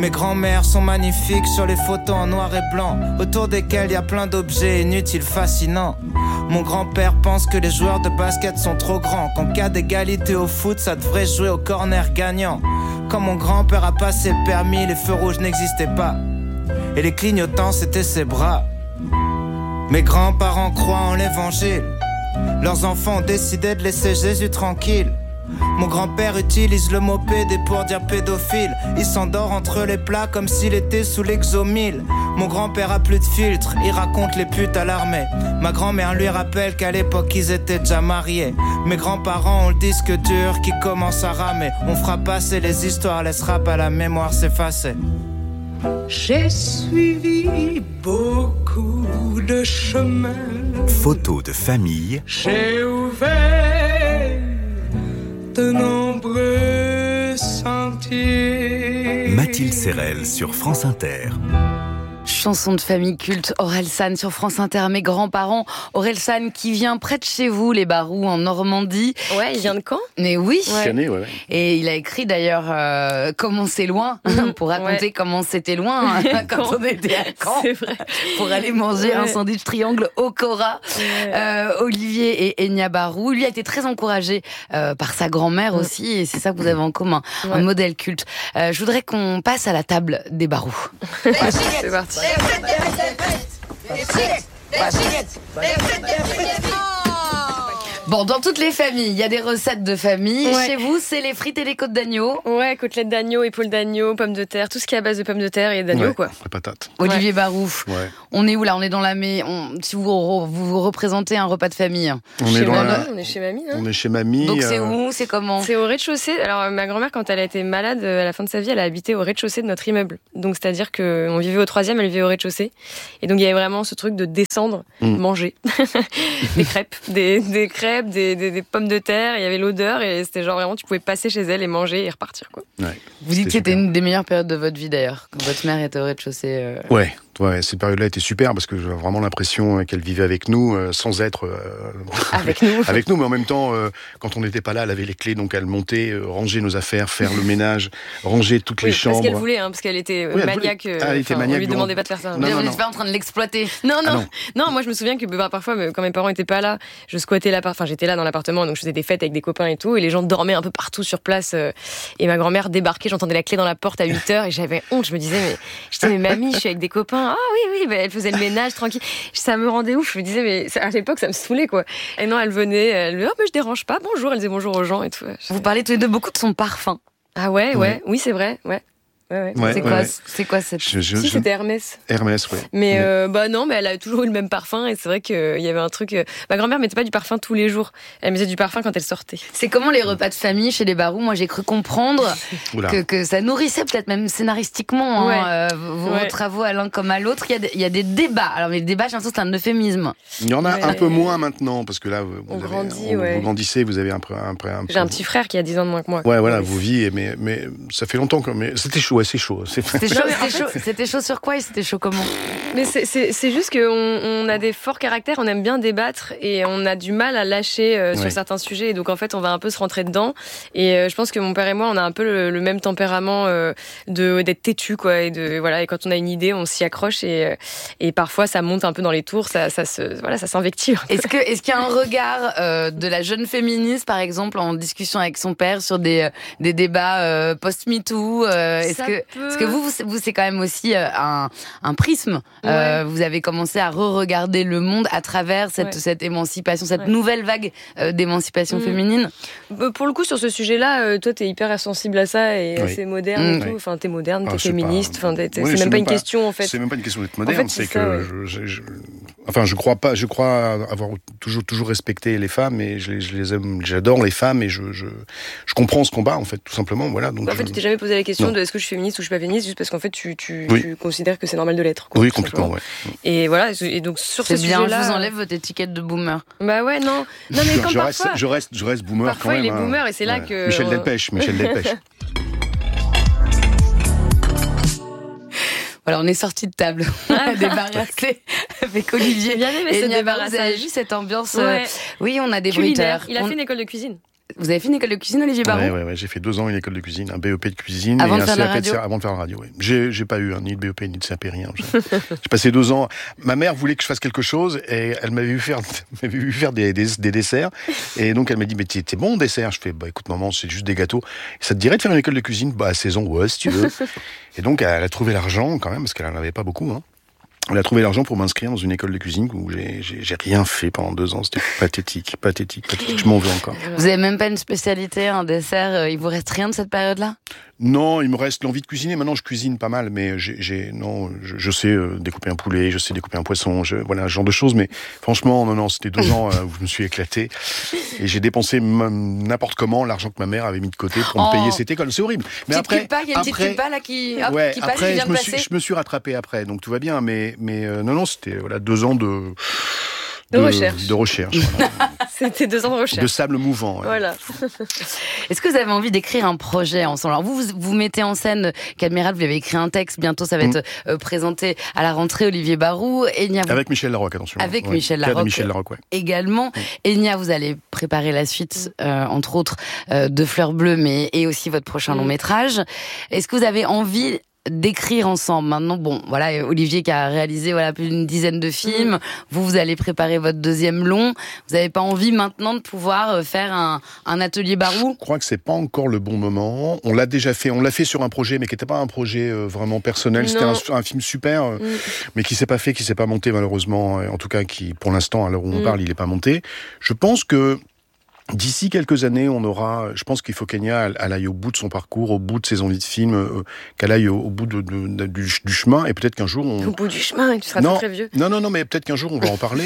Mes grands-mères sont magnifiques sur les photos en noir et blanc, autour desquelles y a plein d'objets inutiles fascinants. Mon grand-père pense que les joueurs de basket sont trop grands, qu'en cas d'égalité au foot, ça devrait jouer au corner gagnant. Quand mon grand-père a passé le permis, les feux rouges n'existaient pas, et les clignotants c'était ses bras. Mes grands-parents croient en l'évangile, leurs enfants ont décidé de laisser Jésus tranquille. Mon grand-père utilise le mot pédé pour dire pédophile. Il s'endort entre les plats comme s'il était sous l'exomile. Mon grand-père a plus de filtre, il raconte les putes à l'armée. Ma grand-mère lui rappelle qu'à l'époque ils étaient déjà mariés. Mes grands-parents ont le disque dur qui commence à ramer. On fera passer les histoires, laissera pas la mémoire s'effacer. J'ai suivi beaucoup de chemins. Photos de famille. J'ai ouvert de nombreux sentiers. Mathilde Serrel sur France Inter. Chanson de famille culte, Orelsan sur France Inter. Mes grands-parents, Orelsan qui vient près de chez vous, les Baroux, en Normandie. Ouais, il vient de Caen. Mais oui. Ouais. Et il a écrit d'ailleurs Comment c'est loin, pour raconter comment c'était loin quand on était à Caen. C'est vrai. Pour aller manger un sandwich triangle au Cora. Olivier et Enya Barou. Lui a été très encouragé par sa grand-mère aussi, et c'est ça que vous avez en commun, un modèle culte. Je voudrais qu'on passe à la table des Barou. C'est parti. Bon, dans toutes les familles, il y a des recettes de famille. Ouais. Chez vous, c'est les frites et les côtes d'agneau. Ouais, côtelettes d'agneau, épaules d'agneau, pommes de terre, tout ce qui est à base de pommes de terre et d'agneau, quoi. Les patates. Olivier Barou, Ouais. on est où là? On est dans la si vous représentez un repas de famille. On est chez mamie, hein. On est chez mamie. Donc c'est où? C'est comment? C'est au rez-de-chaussée. Alors ma grand-mère, quand elle a été malade à la fin de sa vie, elle a habité au rez-de-chaussée de notre immeuble. Donc c'est-à-dire qu'on vivait au 3e, elle vivait au rez-de-chaussée. Et donc il y avait vraiment ce truc de descendre, manger des crêpes, des pommes de terre. Il y avait l'odeur et c'était genre vraiment tu pouvais passer chez elle et manger et repartir, quoi. Ouais. Vous dites que c'était une des meilleures périodes de votre vie d'ailleurs, quand votre mère était au rez-de-chaussée. Ouais, cette période-là était super parce que j'avais vraiment l'impression qu'elle vivait avec nous sans être avec nous. Avec nous, mais en même temps, quand on n'était pas là, elle avait les clés, donc elle montait, ranger nos affaires, faire le ménage, ranger toutes les chambres. Parce qu'elle voulait, parce qu'elle était maniaque. Elle était maniaque. On lui demandait pas de faire ça. Vous n'êtes pas en train de l'exploiter. Non, moi je me souviens que parfois, quand mes parents étaient pas là, je squattais l'appart. Enfin, j'étais là dans l'appartement, donc je faisais des fêtes avec des copains et tout, et les gens dormaient un peu partout sur place. Et ma grand-mère débarquait, j'entendais la clé dans la porte à 8h, et j'avais honte. Je me disais, mais mamie, je suis avec des copains. Ah oui, elle faisait le ménage tranquille. Ça me rendait ouf. Je me disais, mais à l'époque, ça me saoulait, quoi. Et non, elle venait, elle me dit, mais je dérange pas. Bonjour, elle disait bonjour aux gens et tout. Vous parlez tous les deux beaucoup de son parfum. Ah ouais, oui, c'est vrai, ouais. C'est quoi cette... Si, c'était Hermès. Hermès, ouais. Mais non, mais elle a toujours eu le même parfum et c'est vrai qu'il y avait un truc... Ma grand-mère mettait pas du parfum tous les jours. Elle mettait du parfum quand elle sortait. C'est comment les repas de famille chez les Barou? Moi, j'ai cru comprendre que ça nourrissait peut-être même scénaristiquement vos travaux à l'un comme à l'autre. Il y a des débats. Alors les débats, j'ai l'impression que c'est un euphémisme. Il y en a un peu moins maintenant parce que là, vous grandissez, vous avez un peu... J'ai un petit frère qui a 10 ans de moins que moi. Ouais, voilà, vous vivez, mais ça fait longtemps que... Mais c'était chaud. C'est chaud. C'était chaud sur quoi et c'était chaud comment? Mais c'est juste qu'on a des forts caractères, on aime bien débattre et on a du mal à lâcher sur certains sujets. Et donc en fait, on va un peu se rentrer dedans. Et je pense que mon père et moi, on a un peu le même tempérament d'être têtu, quoi. Et quand on a une idée, on s'y accroche et parfois ça monte un peu dans les tours, ça s'invective. Est-ce qu'il y a un regard de la jeune féministe, par exemple, en discussion avec son père sur des débats post-MeToo? Parce que vous c'est quand même aussi un prisme. Vous avez commencé à re-regarder le monde à travers cette émancipation, cette nouvelle vague d'émancipation féminine. Pour le coup, sur ce sujet-là, toi, t'es hyper sensible à ça et assez moderne et tout. Enfin, t'es moderne, t'es féministe. C'est même pas une question, en fait. C'est même pas une question d'être moderne. En fait, c'est que je crois avoir toujours respecté les femmes et je les aime, j'adore les femmes et je comprends ce combat, en fait, tout simplement. Voilà. Donc en fait, tu t'es jamais posé la question de est-ce que je suis féministe ou je suis pas féministe, juste parce qu'en fait tu considères que c'est normal de l'être, quoi. Oui, complètement, ouais. Et voilà, et donc sur ce sujet-là, je vous enlève votre étiquette de boomer. Bah ouais, non mais quand je reste boomer parfois, quand même. Parfois il est boomer et c'est là que... Michel Delpech. Voilà, on est sortis de table. On a débarrassé avec Olivier. Bien aimé ce débarrassage. Vous avez vu cette ambiance? Ouais. Oui, on a des culinaire. bruiteurs. Il a fait une école de cuisine. Vous avez fait une école de cuisine, Olivier Barou ? Ouais, j'ai fait 2 ans une école de cuisine, un BEP de cuisine avant et de un faire la CAP radio. avant de faire la radio. Ouais. J'ai pas eu ni de BEP ni de CAP, rien. J'ai passé 2 ans. Ma mère voulait que je fasse quelque chose et elle m'avait vu faire des desserts. Et donc elle m'a dit mais t'es bon en dessert. Je fais écoute maman, c'est juste des gâteaux. Ça te dirait de faire une école de cuisine ? À 16 ans, ouais si tu veux. Et donc elle a trouvé l'argent quand même parce qu'elle en avait pas beaucoup. Elle a trouvé l'argent pour m'inscrire dans une école de cuisine où j'ai rien fait pendant 2 ans. C'était pathétique. Je m'en veux encore. Vous avez même pas une spécialité, un dessert, il vous reste rien de cette période-là ? Non, il me reste l'envie de cuisiner. Maintenant, je cuisine pas mal, mais je sais découper un poulet, je sais découper un poisson, voilà, ce genre de choses. Mais franchement, non, c'était 2 ans où je me suis éclaté. Et j'ai dépensé n'importe comment l'argent que ma mère avait mis de côté pour me payer cette école. C'est horrible. Mais il y a une petite culpa là qui passe, qui vient de passer. Je me suis rattrapé après, donc tout va bien. Mais non, c'était 2 ans de recherche. De recherche. Voilà. C'était 2 ans de recherche. De sable mouvant. Ouais. Voilà. Est-ce que vous avez envie d'écrire un projet ensemble ? Alors vous mettez en scène Cadméral, vous avez écrit un texte, bientôt ça va être présenté à la rentrée, Olivier Barou. Avec Michel Larocque, attention. Avec Michel Larocque. Ouais. Également. Enya, vous allez préparer la suite, entre autres, de Fleurs Bleues, et aussi votre prochain long métrage. Est-ce que vous avez envie d'écrire ensemble maintenant? Bon, voilà, Olivier qui a réalisé plus d'une dizaine de films. Vous allez préparer votre 2e long. Vous n'avez pas envie maintenant de pouvoir faire un atelier Barou? Je crois que c'est pas encore le bon moment. On l'a déjà fait. On l'a fait sur un projet, mais qui n'était pas un projet vraiment personnel. Non. C'était un film super, mais qui s'est pas fait, qui s'est pas monté malheureusement. En tout cas, qui pour l'instant, à l'heure où on parle, il est pas monté. Je pense que d'ici quelques années, je pense qu'il faut qu'Enya aille au bout de son parcours, au bout de ses envies de film, qu'elle aille au bout du chemin, et peut-être qu'un jour Au bout du chemin, tu seras très vieux. Non, mais peut-être qu'un jour on va en parler,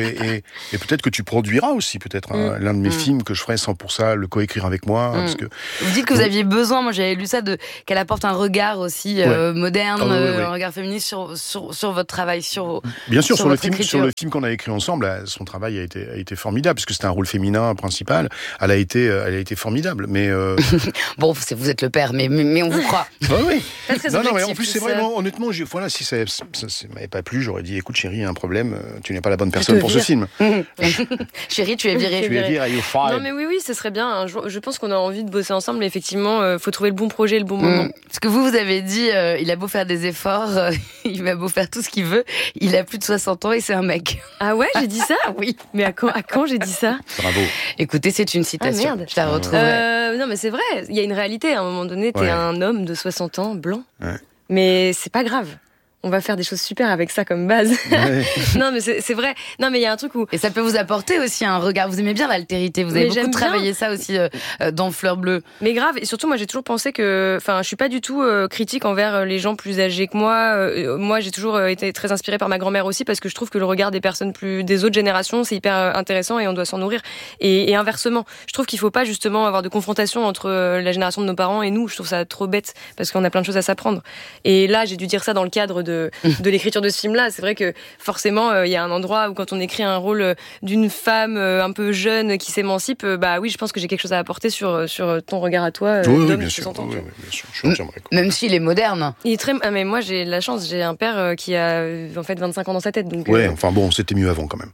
et peut-être que tu produiras aussi l'un de mes films, que je ferai sans pour ça le coécrire avec moi. Parce que, vous dites que vous aviez besoin, moi j'avais lu ça, qu'elle apporte un regard aussi moderne, un regard féministe sur votre travail, bien sûr, sur le film qu'on a écrit ensemble, son travail a été formidable, parce que c'était un rôle féminin principal. Elle a été formidable, mais bon, vous êtes le père, mais on vous croit. Oui. Non, mais en plus c'est vraiment, honnêtement, si ça m'avait pas plu, j'aurais dit, écoute chérie, il y a un problème, tu n'es pas la bonne personne pour ce film. Chérie, tu es virée. Tu es virée, you fired. Non mais oui, ce serait bien. Je pense qu'on a envie de bosser ensemble, mais effectivement, faut trouver le bon projet, le bon moment. Parce que vous avez dit, il a beau faire des efforts, il va beau faire tout ce qu'il veut, il a plus de 60 ans et c'est un mec. Ah ouais, j'ai dit ça? Oui. Mais à quand j'ai dit ça? Bravo. Écoutez, c'est une citation. Merde. Je la retrouverai. Non mais c'est vrai, il y a une réalité. À un moment donné, t'es un homme de 60 ans, blanc. Ouais. Mais c'est pas grave. On va faire des choses super avec ça comme base. Ouais. Non, mais c'est vrai. Non, mais il y a un truc où... Et ça peut vous apporter aussi un regard. Vous aimez bien l'altérité. Vous avez beaucoup travaillé ça aussi dans Fleurs Bleues. Mais grave. Et surtout, moi, j'ai toujours pensé que... Enfin, je suis pas du tout critique envers les gens plus âgés que moi. Moi, j'ai toujours été très inspirée par ma grand-mère aussi, parce que je trouve que le regard des personnes des autres générations, c'est hyper intéressant et on doit s'en nourrir. Et inversement, je trouve qu'il faut pas justement avoir de confrontation entre la génération de nos parents et nous. Je trouve ça trop bête, parce qu'on a plein de choses à s'apprendre. Et là, j'ai dû dire ça dans le cadre de l'écriture de ce film-là. C'est vrai que forcément, il y a un endroit où quand on écrit un rôle d'une femme un peu jeune qui s'émancipe, oui, je pense que j'ai quelque chose à apporter sur ton regard à toi. Oui, bien sûr. Je suis entièrement d'accord. Même s'il est moderne. Il est très... mais moi, j'ai la chance, j'ai un père qui a en fait 25 ans dans sa tête. Donc, enfin bon, c'était mieux avant quand même.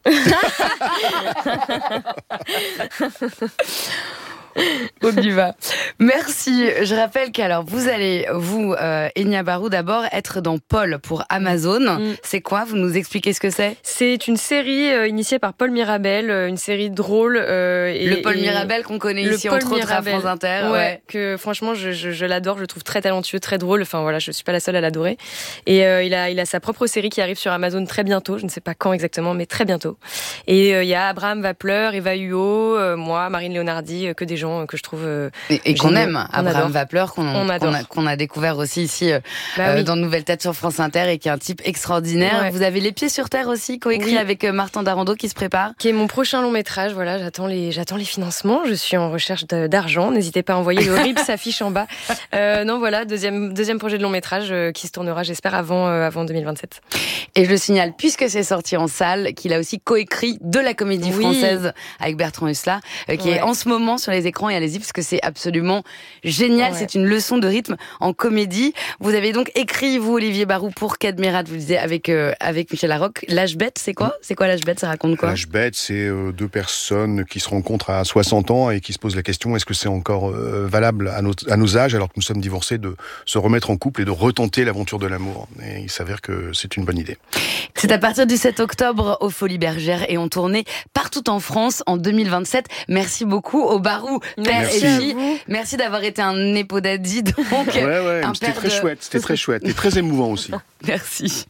Oliva. Merci. Je rappelle qu'alors vous allez, Enya Barou, d'abord être dans Paul pour Amazon. C'est quoi? Vous nous expliquez ce que c'est? C'est une série initiée par Paul Mirabel, une série drôle. Le Paul Mirabel qu'on connaît ici entre autres à France Inter. Ouais. Que franchement je l'adore, je le trouve très talentueux, très drôle. Enfin voilà, je suis pas la seule à l'adorer. Et il a sa propre série qui arrive sur Amazon très bientôt. Je ne sais pas quand exactement, mais très bientôt. Et il y a Abraham Vappleur, Eva Huot, moi, Marine Léonardi, que des gens que je trouve et qu'on aime. Abraham Vappleur qu'on a découvert aussi ici dans Nouvelle Tête sur France Inter, et qui est un type extraordinaire. Ouais. Vous avez Les Pieds sur Terre aussi, coécrit avec Martin Darando, qui se prépare, qui est mon prochain long métrage. Voilà, j'attends les financements, je suis en recherche d'argent, n'hésitez pas à envoyer, le RIB s'affiche en bas. Non voilà, deuxième projet de long métrage qui se tournera, j'espère, avant 2027. Et je le signale, puisque c'est sorti en salle, qu'il a aussi coécrit de la Comédie Française avec Bertrand Hussla, qui est en ce moment sur les écrans écran et allez-y parce que c'est absolument génial. Ouais. C'est une leçon de rythme en comédie. Vous avez donc écrit, vous, Olivier Barou, pour Cadmerade, vous le disiez, avec Michel Larocque. L'âge bête, c'est quoi ? C'est quoi l'âge bête ? Ça raconte quoi ? L'âge bête, c'est deux personnes qui se rencontrent à 60 ans et qui se posent la question, est-ce que c'est encore valable à nos âges, alors que nous sommes divorcés, de se remettre en couple et de retenter l'aventure de l'amour. Et il s'avère que c'est une bonne idée. C'est à partir du 7 octobre aux Folies Bergères et on tournait partout en France en 2027. Merci beaucoup au Barou, père et fille. Merci d'avoir été un épodaddy. Donc, c'était très chouette. C'était très chouette et très émouvant aussi. Merci.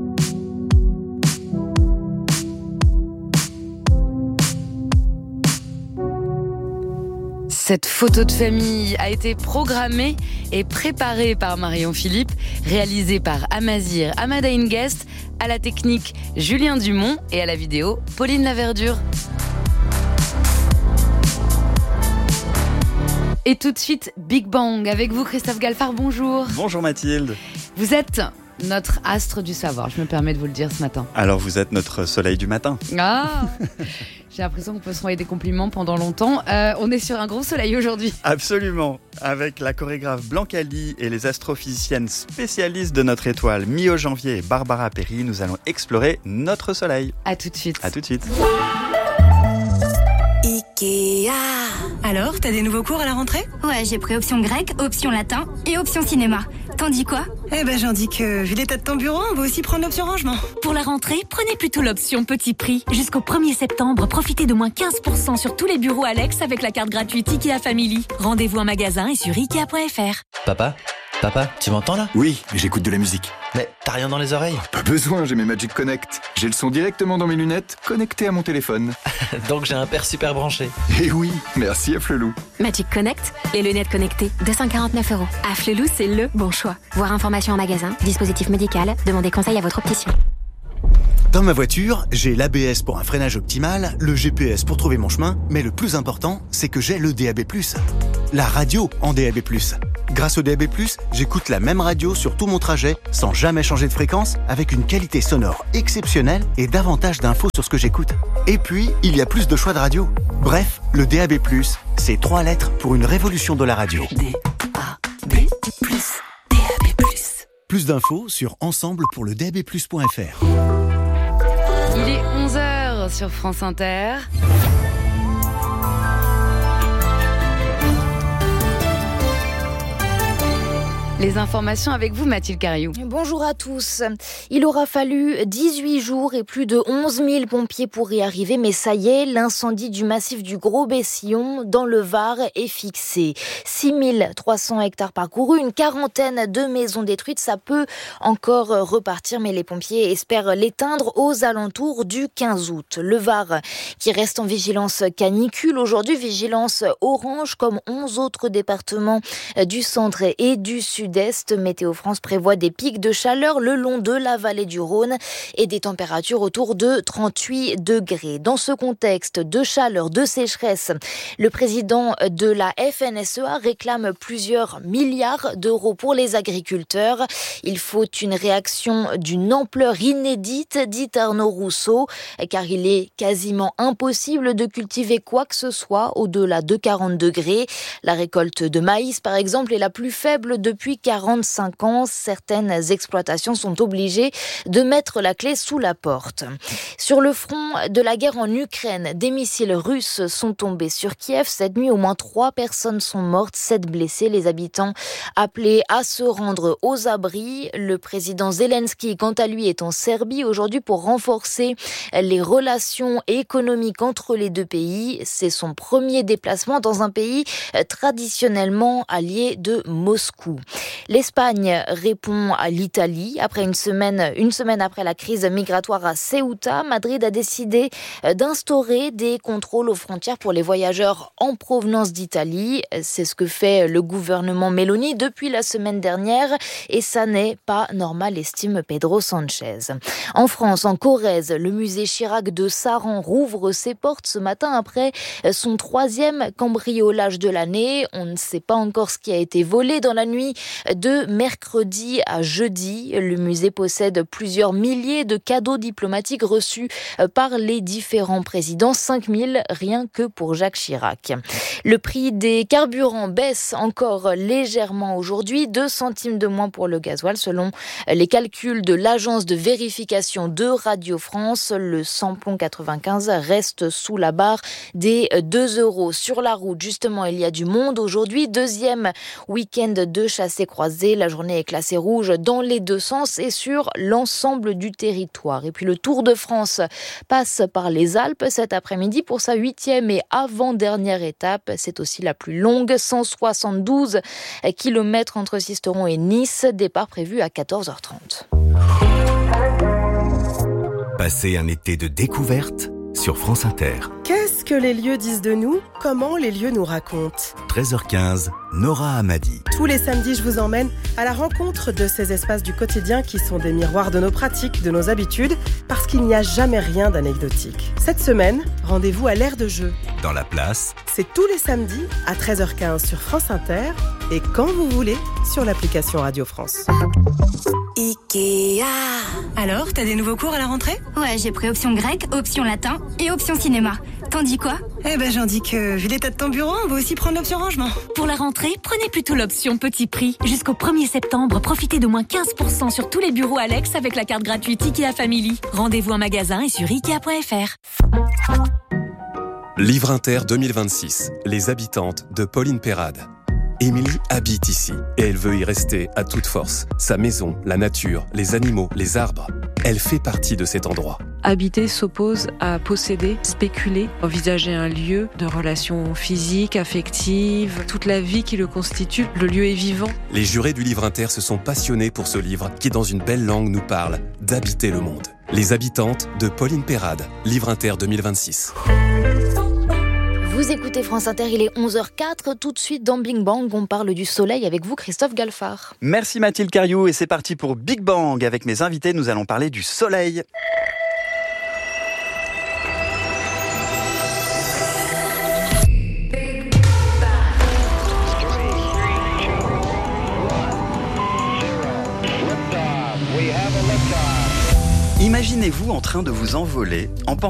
Cette photo de famille a été programmée et préparée par Marion Philippe, réalisée par Amazir Amadain Guest, à la technique Julien Dumont et à la vidéo Pauline Laverdure. Et tout de suite, Big Bang avec vous, Christophe Galfard, bonjour. Bonjour Mathilde. Vous êtes notre astre du savoir, je me permets de vous le dire ce matin. Alors vous êtes notre soleil du matin. Ah, j'ai l'impression qu'on peut se envoyer des compliments pendant longtemps. On est sur un gros soleil aujourd'hui. Absolument. Avec la chorégraphe Blanca Lee et les astrophysiciennes spécialistes de notre étoile, Mio Janvier et Barbara Perry, nous allons explorer notre soleil. À tout de suite. À tout de suite. Ikea. Alors, t'as des nouveaux cours à la rentrée ? Ouais, j'ai pris option grec, option latin et option cinéma. T'en dis quoi ? Eh ben, j'en dis que, vu l'état de ton bureau, on va aussi prendre l'option rangement. Pour la rentrée, prenez plutôt l'option petit prix. Jusqu'au 1er septembre, profitez de moins 15% sur tous les bureaux Alex avec la carte gratuite Ikea Family. Rendez-vous en magasin et sur Ikea.fr. Papa, tu m'entends là ? Oui, j'écoute de la musique. Mais t'as rien dans les oreilles ? Pas besoin, j'ai mes Magic Connect. J'ai le son directement dans mes lunettes, connecté à mon téléphone. Donc j'ai un père super branché. Eh oui, merci à Flelou. Magic Connect, les lunettes connectées, 249 €. À Flelou, c'est le bon choix. Voir information en magasin, dispositif médical, demandez conseil à votre opticien. Dans ma voiture, j'ai l'ABS pour un freinage optimal, le GPS pour trouver mon chemin, mais le plus important, c'est que j'ai le DAB+. La radio en DAB+. Grâce au DAB+, j'écoute la même radio sur tout mon trajet, sans jamais changer de fréquence, avec une qualité sonore exceptionnelle et davantage d'infos sur ce que j'écoute. Et puis, il y a plus de choix de radio. Bref, le DAB+, c'est 3 lettres pour une révolution de la radio. DAB+. Plus d'infos sur ensemblepourledab+.fr. Il est 11h sur France Inter. Les informations avec vous, Mathilde Cariou. Bonjour à tous. Il aura fallu 18 jours et plus de 11 000 pompiers pour y arriver, mais ça y est, l'incendie du massif du Gros-Bessillon dans le Var est fixé. 6 300 hectares parcourus, une quarantaine de maisons détruites, ça peut encore repartir, mais les pompiers espèrent l'éteindre aux alentours du 15 août. Le Var qui reste en vigilance canicule aujourd'hui, vigilance orange comme 11 autres départements du centre et du sud. Météo France prévoit des pics de chaleur le long de la vallée du Rhône et des températures autour de 38 degrés. Dans ce contexte de chaleur, de sécheresse, le président de la FNSEA réclame plusieurs milliards d'euros pour les agriculteurs. Il faut une réaction d'une ampleur inédite, dit Arnaud Rousseau, car il est quasiment impossible de cultiver quoi que ce soit au-delà de 40 degrés. La récolte de maïs, par exemple, est la plus faible depuis 45 ans. Certaines exploitations sont obligées de mettre la clé sous la porte. Sur le front de la guerre en Ukraine, des missiles russes sont tombés sur Kiev. Cette nuit, au moins 3 personnes sont mortes, 7 blessées. Les habitants appelés à se rendre aux abris. Le président Zelensky, quant à lui, est en Serbie aujourd'hui pour renforcer les relations économiques entre les deux pays. C'est son premier déplacement dans un pays traditionnellement allié de Moscou. L'Espagne répond à l'Italie. Après une semaine après la crise migratoire à Ceuta, Madrid a décidé d'instaurer des contrôles aux frontières pour les voyageurs en provenance d'Italie. C'est ce que fait le gouvernement Meloni depuis la semaine dernière et ça n'est pas normal, estime Pedro Sanchez. En France, en Corrèze, le musée Chirac de Saran rouvre ses portes ce matin après son 3e cambriolage de l'année. On ne sait pas encore ce qui a été volé dans la nuit De mercredi à jeudi, le musée possède plusieurs milliers de cadeaux diplomatiques reçus par les différents présidents, 5000 rien que pour Jacques Chirac. Le prix des carburants baisse encore légèrement aujourd'hui, 2 centimes de moins pour le gasoil selon les calculs de l'agence de vérification de Radio France. Le samplon 95 reste sous la barre des 2 €. Sur la route, justement, il y a du monde aujourd'hui. 2e week-end de chassés-croisés. La journée est classée rouge dans les 2 sens et sur l'ensemble du territoire. Et puis le Tour de France passe par les Alpes cet après-midi pour sa 8e et avant-dernière étape. C'est aussi la plus longue, 172 km entre Sisteron et Nice. Départ prévu à 14h30. Passez un été de découverte sur France Inter. Qu'est-ce que les lieux disent de nous ? Comment les lieux nous racontent ? 13h15, Nora Hamadi. Tous les samedis, je vous emmène à la rencontre de ces espaces du quotidien qui sont des miroirs de nos pratiques, de nos habitudes, parce qu'il n'y a jamais rien d'anecdotique. Cette semaine, rendez-vous à l'aire de jeu. Dans la place. C'est tous les samedis à 13h15 sur France Inter et quand vous voulez sur l'application Radio France. Ikea. Alors, t'as des nouveaux cours à la rentrée ? Ouais, j'ai pris option grec, option latin et option cinéma. T'en dis quoi ? Eh ben, j'en dis que, vu l'état de ton bureau, on va aussi prendre l'option rangement. Pour la rentrée, prenez plutôt l'option petit prix. Jusqu'au 1er septembre, profitez de moins 15% sur tous les bureaux Alex avec la carte gratuite Ikea Family. Rendez-vous en magasin et sur Ikea.fr. Livre Inter 2026. Les habitantes de Pauline Perrade. Émilie habite ici et elle veut y rester à toute force. Sa maison, la nature, les animaux, les arbres. Elle fait partie de cet endroit. Habiter s'oppose à posséder, spéculer, envisager un lieu de relations physiques, affectives, toute la vie qui le constitue. Le lieu est vivant. Les jurés du Livre Inter se sont passionnés pour ce livre qui, dans une belle langue, nous parle d'habiter le monde. Les habitantes de Pauline Perrade. Livre Inter 2026. Vous écoutez France Inter, il est 11h04. Tout de suite dans Big Bang, on parle du soleil avec vous, Christophe Galfard. Merci Mathilde Cariou et c'est parti pour Big Bang. Avec mes invités, nous allons parler du soleil. Imaginez-vous en train de vous envoler en pensant